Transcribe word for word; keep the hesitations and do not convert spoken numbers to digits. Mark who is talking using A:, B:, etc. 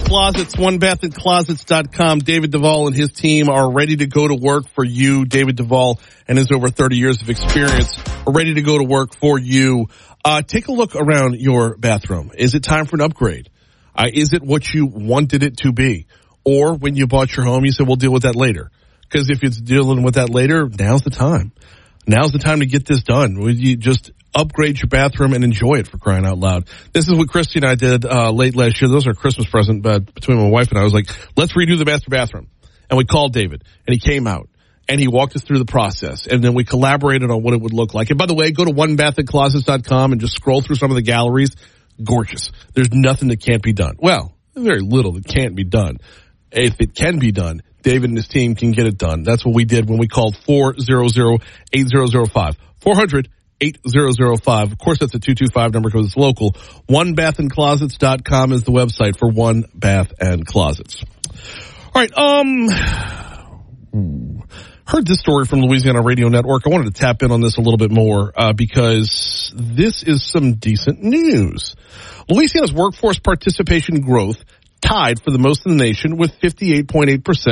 A: Closets, one bath and closets dot com. David Duvall and his team are ready to go to work for you. David Duvall and his over thirty years of experience are ready to go to work for you. Uh, take a look around your bathroom. Is it time for an upgrade? Uh, is it what you wanted it to be? Or when you bought your home, you said, we'll deal with that later. Because if it's dealing with that later, now's the time. Now's the time to get this done. You just upgrade your bathroom and enjoy it, for crying out loud. This is what Christy and I did uh, late last year. Those are Christmas present but between my wife and I. I was like, let's redo the master bathroom. And we called David, and he came out, and he walked us through the process. And then we collaborated on what it would look like. And by the way, go to one bath and closets dot com and just scroll through some of the galleries. Gorgeous. There's nothing that can't be done. Well, very little that can't be done. If it can be done, David and his team can get it done. That's what we did when we called four hundred, eight thousand five. four hundred, eight thousand five. Of course, that's a two two five number because it's local. one bath and closets dot com is the website for One Bath and Closets. All right, um, heard this story from Louisiana Radio Network. I wanted to tap in on this a little bit more uh, because this is some decent news. Louisiana's workforce participation growth tied for the most in the nation with fifty-eight point eight percent.